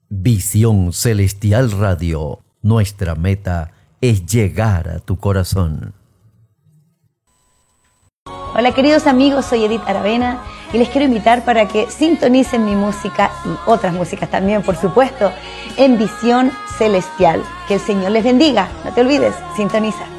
Visión Celestial Radio. Nuestra meta es llegar a tu corazón. Hola queridos amigos, soy Edith Aravena y les quiero invitar para que sintonicen mi música y otras músicas también, por supuesto, en Visión Celestial. Que el Señor les bendiga. No te olvides, sintoniza.